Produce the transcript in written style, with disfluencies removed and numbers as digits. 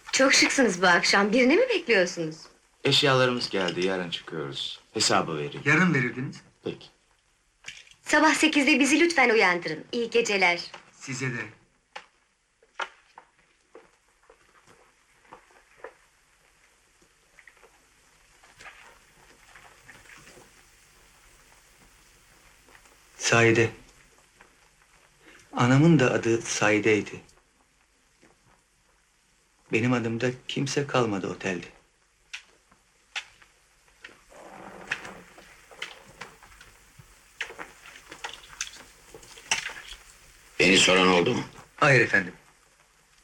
Çok şıksınız bu akşam. Birini mi bekliyorsunuz? Eşyalarımız geldi, yarın çıkıyoruz. Hesabı vereyim. Yarın verirdiniz. Peki. Sabah 8'de bizi lütfen uyandırın. İyi geceler. Size de. Saide. Anamın da adı Saide'ydi. Benim adımda kimse kalmadı otelde. Beni soran oldu mu? Hayır efendim.